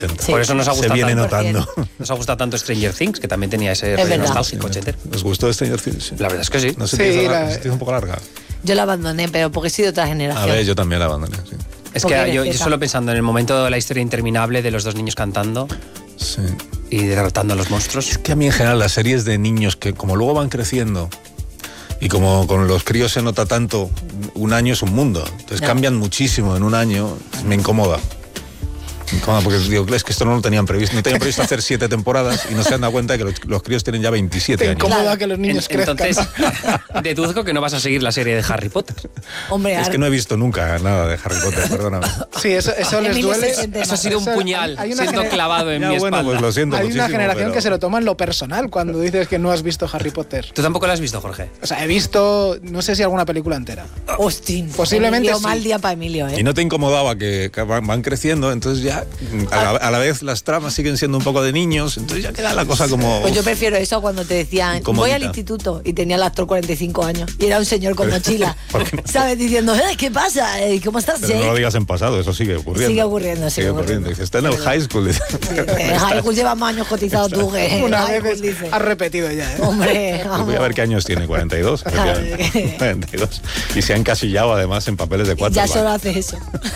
Sí. Por eso nos ha gustado, se viene notando. Nos ha gustado tanto Stranger Things, que también tenía ese rollo nostálgico, etcétera. ¿Os gustó Stranger Things? Sí. La verdad es que sí. No se te hizo un poco larga. Yo la abandoné, pero porque he sido de otra generación. A ver, yo también la abandoné, sí. Es que yo solo pensando en el momento de la historia interminable de los dos niños cantando y derrotando a los monstruos. Es que a mí en general las series de niños que como luego van creciendo y como con los críos se nota tanto, un año es un mundo. Entonces cambian muchísimo en un año, me incomoda. Porque digo, es que esto no lo tenían previsto. No tenían previsto hacer 7 temporadas y no se han dado cuenta de que los críos tienen ya 27 años. Te incomoda que los niños crezcan. Entonces, deduzco que no vas a seguir la serie de Harry Potter. Hombre, es que no he visto nunca nada de Harry Potter, perdóname. Sí, eso les duele. Eso ha sido un puñal siendo clavado en mi espalda. Pues lo siento hay muchísimo, una generación pero... que se lo toma en lo personal cuando dices que no has visto Harry Potter. ¿Tú tampoco lo has visto, Jorge? O sea, he visto, no sé si alguna película entera. Hostia, posiblemente Emilio, sí. Mal día para Emilio, ¿eh? ¿Y no te incomodaba que van creciendo? Entonces ya, a la vez las tramas siguen siendo un poco de niños, entonces ya queda la cosa como... Pues yo prefiero eso cuando te decían, voy al instituto, y tenía el actor 45 años, y era un señor con mochila, ¿sabes? Diciendo, ¿qué pasa? ¿Cómo estás, Pero Jake? no lo digas en pasado, eso sigue ocurriendo. Sigue ocurriendo. Dice, está en el high school. En high school llevas más años cotizado tú que... Una vez has repetido ya, ¿eh? Hombre, pues voy a ver qué años tiene, 42. 42. Y se ha encasillado además en papeles de 4. Ya solo hace eso.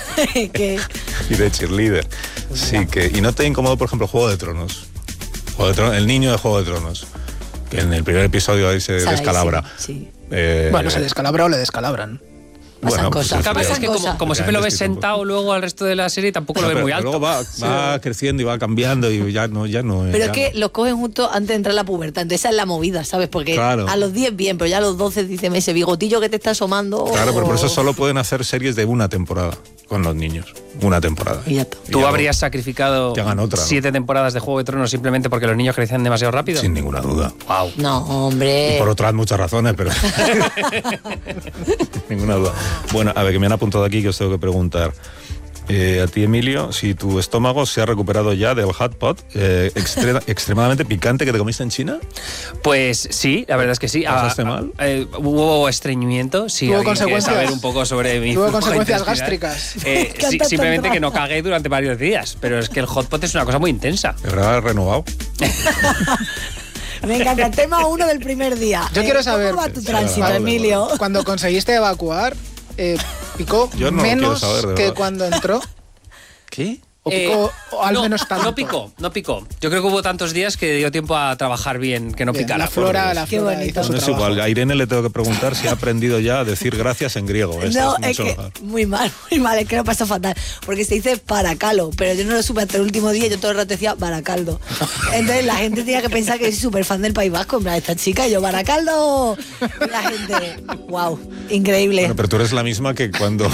Y de cheerleader. Sí, que... Y no te incomodó, por ejemplo, Juego de Tronos. El niño de Juego de Tronos. Que en el primer episodio ahí se descalabra. Sí. Bueno, se descalabra o le descalabran. Pasan cosas. Lo que pasa es que como siempre lo ves sentado luego al resto de la serie, tampoco lo ves muy alto. Luego va creciendo y va cambiando y ya no. Pero es que los cogen justo antes de entrar a la pubertad. Entonces esa es la movida, ¿sabes? Porque a los 10 bien, pero ya a los 12 dicen ese bigotillo que te está asomando. Claro, pero por eso solo pueden hacer series de una temporada con los niños. Una temporada. Y ya está. ¿Tú habrías sacrificado 7 temporadas de Juego de Tronos simplemente porque los niños crecían demasiado rápido? Sin ninguna duda. Wow. No, hombre. Y por otras muchas razones, pero... ninguna duda. Bueno, a ver, que me han apuntado aquí que os tengo que preguntar. A ti, Emilio, si tu estómago se ha recuperado ya del hot pot extremadamente picante que te comiste en China. Pues sí, la verdad es que sí. ¿Pasaste mal? Hubo estreñimiento. Sí, ¿Tuvo consecuencias? Saber un poco sobre mi ¿Tuvo consecuencias gástricas? Simplemente que no cagué durante varios días. Pero es que el hot pot es una cosa muy intensa. ¿De verdad renovado? Me encanta el tema 1 del primer día. Yo quiero saber... ¿Cómo va tu tránsito, Emilio? Cuando conseguiste evacuar... ¿picó menos que cuando entró? ¿Qué? ¿O picó al menos tanto? No picó. Yo creo que hubo tantos días que dio tiempo a trabajar bien, que no picara. La flora Qué bonito. hizo su No es trabajo. igual, a Irene le tengo que preguntar si ha aprendido ya a decir gracias en griego. No, es que muy mal, es que lo pasó fatal. Porque se dice paracalo, pero yo no lo supe hasta el último día, yo todo el rato decía baracaldo. Entonces la gente tenía que pensar que soy súper fan del País Vasco, en plan, esta chica, y yo, baracaldo. Y la gente, wow, increíble. Bueno, pero tú eres la misma que cuando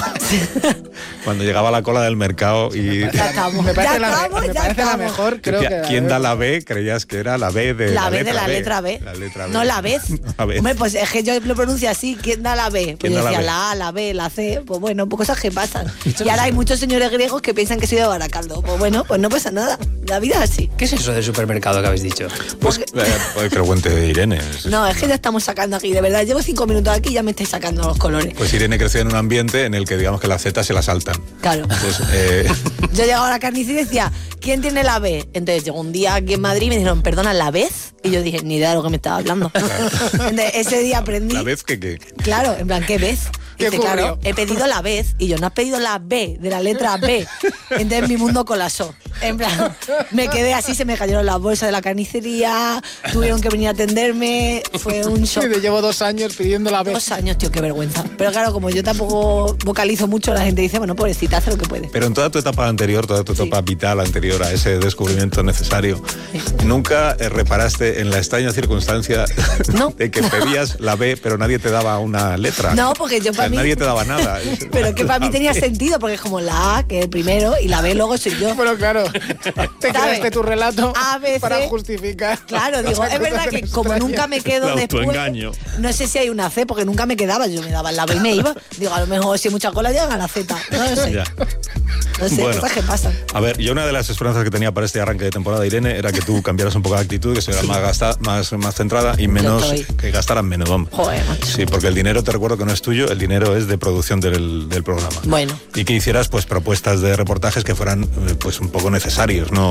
llegaba a la cola del mercado y... Me parece la mejor, creo que... ¿Quién da la B? Creías que era la B de la B de la letra B. La letra B. No la B. La B. Hombre, pues es que yo lo pronuncio así. ¿Quién da la B? Pues yo decía la A, la B, la C. Pues bueno, pues cosas que pasan. Y ahora hay muchos señores griegos que piensan que soy de Baracaldo. Pues bueno, pues no pasa nada. La vida es así. ¿Qué es eso del supermercado que habéis dicho? Pues que lo cuente Irene. No, es que ya estamos sacando aquí, de verdad. Llevo 5 minutos aquí y ya me estáis sacando los colores. Pues Irene creció en un ambiente en el que digamos que las Z se las saltan. Claro. Entonces, yo llegaba a la carnicería y decía, ¿quién tiene la B? Entonces llegó un día aquí en Madrid y me dijeron, perdona, ¿la vez? Y yo dije, ni idea de lo que me estaba hablando. Entonces ese día aprendí. ¿La vez qué? Claro, en plan, ¿qué vez? ¿Qué Dice, claro, he pedido la vez y yo, no has pedido la B, de la letra B. Entonces mi mundo colapsó. En plan, me quedé así, se me cayeron las bolsas de la carnicería, tuvieron que venir a atenderme, fue un shock. Sí, llevo 2 años pidiendo la vez. 2 años, tío, qué vergüenza. Pero claro, como yo tampoco vocalizo mucho, la gente dice, bueno, pobrecita, hace lo que puede. Pero en toda tu etapa anterior, toda tu etapa vital anterior a ese descubrimiento necesario, ¿nunca reparaste en la extraña circunstancia de que pedías la B, pero nadie te daba una letra? No, porque yo para mí... Nadie te daba nada. Pero que para mí tenía sentido, porque es como la A, que es el primero, y la B luego soy yo. Pero claro, te creaste tu relato A, B, C, para justificar. Claro, digo, es verdad que como nunca me quedo después, no sé si hay una C, porque nunca me quedaba, yo me daba la B y me iba. Digo, a lo mejor si hay mucha cola llegan a la Z, no lo sé. No sé, bueno, cosas que pasan. A ver, yo una de las esperanzas que tenía para este arranque de temporada, Irene, era que tú cambiaras un poco de actitud, que estuvieras más centrada y menos, que gastaran menos, vamos. Joder, macho. Sí, porque el dinero, te recuerdo que no es tuyo, el dinero es de producción del programa. Bueno. Y que hicieras pues propuestas de reportajes que fueran pues un poco necesarios, ¿no?